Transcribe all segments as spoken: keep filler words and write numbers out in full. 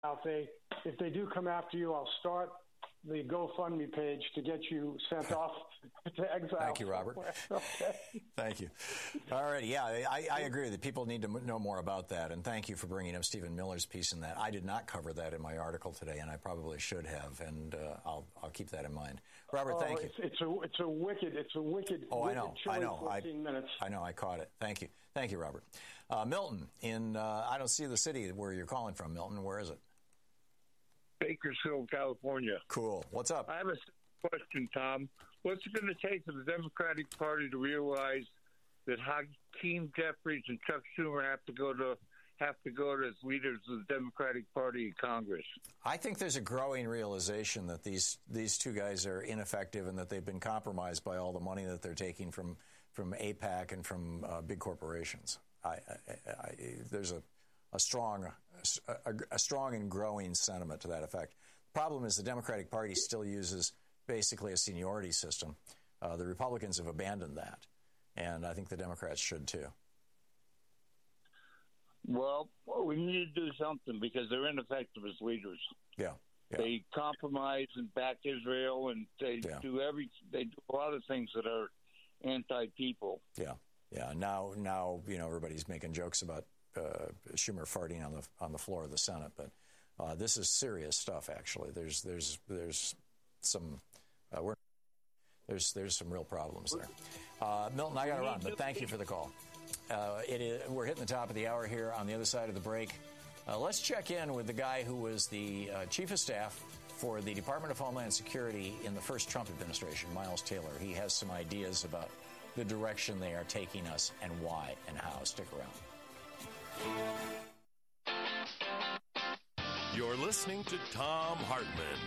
If they, if they do come after you, I'll start the GoFundMe page to get you sent off to exile. Thank you, Robert. Okay. Thank you. All right. Yeah, I, I agree that people need to know more about that. And thank you for bringing up Stephen Miller's piece in that. I did not cover that in my article today, and I probably should have. And uh, I'll I'll keep that in mind. Robert, oh, thank it's, you. It's a it's a wicked it's a wicked. Oh, wicked I know. chilly I know. fourteen I, minutes. I know. I caught it. Thank you. Thank you, Robert. Uh, Milton in uh, I don't see the city where you're calling from. Milton, where is it? Bakersfield, California. Cool. What's up? I have a question, Tom. What's it going to take for the Democratic Party to realize that Hakeem Jeffries and Chuck Schumer have to go to have to go to as leaders of the Democratic Party in Congress? I think there's a growing realization that these these two guys are ineffective and that they've been compromised by all the money that they're taking from from AIPAC and from uh, big corporations. I, I, I, there's a a strong, a, a strong and growing sentiment to that effect. The problem is the Democratic Party still uses basically a seniority system. Uh, the Republicans have abandoned that, and I think the Democrats should too. Well, we need to do something because they're ineffective as leaders. Yeah, yeah. They compromise and back Israel, and they yeah. do every they do a lot of things that are anti-people. Yeah, yeah. Now, now you know everybody's making jokes about Uh, Schumer farting on the on the floor of the Senate, but uh, this is serious stuff. Actually, there's there's there's some uh, we're, there's there's some real problems there. Uh, Milton, I got to run, but thank you for the call. Uh, it is, we're hitting the top of the hour here. On the other side of the break, uh, let's check in with the guy who was the uh, chief of staff for the Department of Homeland Security in the first Trump administration, Miles Taylor. He has some ideas about the direction they are taking us and why and how. Stick around. You're listening to Thom Hartmann.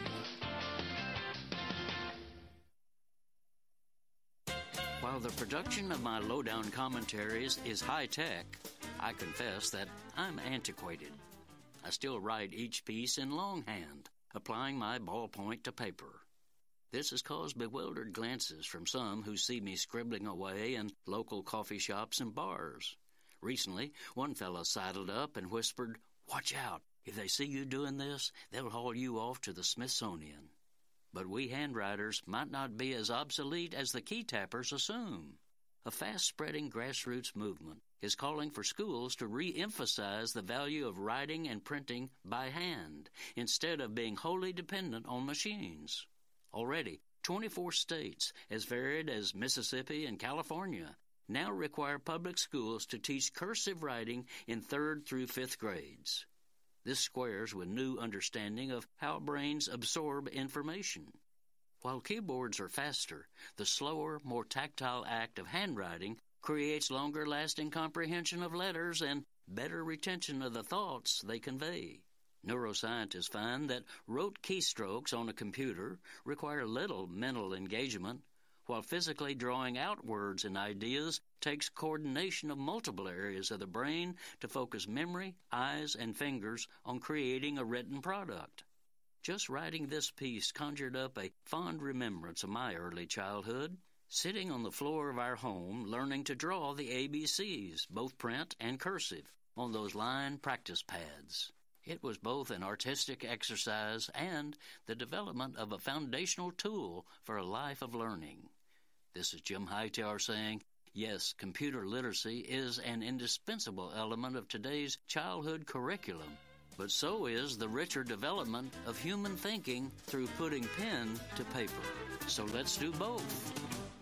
While the production of my lowdown commentaries is high-tech, I confess that I'm antiquated. I still write each piece in longhand, applying my ballpoint to paper. This has caused bewildered glances from some who see me scribbling away in local coffee shops and bars. Recently, one fellow sidled up and whispered, "Watch out. If they see you doing this, they'll haul you off to the Smithsonian." But we handwriters might not be as obsolete as the key tappers assume. A fast-spreading grassroots movement is calling for schools to re-emphasize the value of writing and printing by hand instead of being wholly dependent on machines. Already, twenty-four states, as varied as Mississippi and California, now require public schools to teach cursive writing in third through fifth grades. This squares with new understanding of how brains absorb information. While keyboards are faster, the slower, more tactile act of handwriting creates longer-lasting comprehension of letters and better retention of the thoughts they convey. Neuroscientists find that rote keystrokes on a computer require little mental engagement, while physically drawing out words and ideas takes coordination of multiple areas of the brain to focus memory, eyes, and fingers on creating a written product. Just writing this piece conjured up a fond remembrance of my early childhood, sitting on the floor of our home learning to draw the A B Cs, both print and cursive, on those line practice pads. It was both an artistic exercise and the development of a foundational tool for a life of learning. This is Jim Hightower saying, yes, computer literacy is an indispensable element of today's childhood curriculum, but so is the richer development of human thinking through putting pen to paper. So let's do both.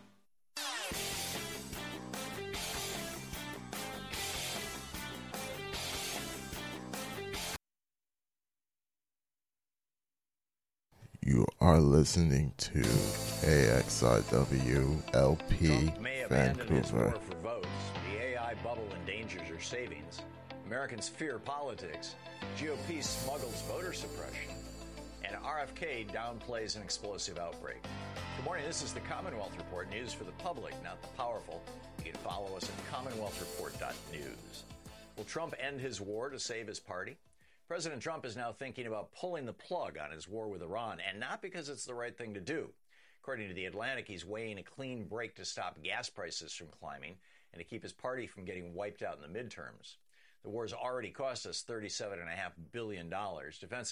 You are listening to A X I W L P Trump may abandon his Vancouver. war for votes. The A I bubble endangers your savings. Americans fear politics. G O P smuggles voter suppression. And R F K downplays an explosive outbreak. Good morning. This is the Commonwealth Report, news for the public, not the powerful. You can follow us at commonwealth report dot news. Will Trump end his war to save his party? President Trump is now thinking about pulling the plug on his war with Iran, and not because it's the right thing to do. According to The Atlantic, he's weighing a clean break to stop gas prices from climbing and to keep his party from getting wiped out in the midterms. The war's already cost us thirty-seven point five billion dollars. Defense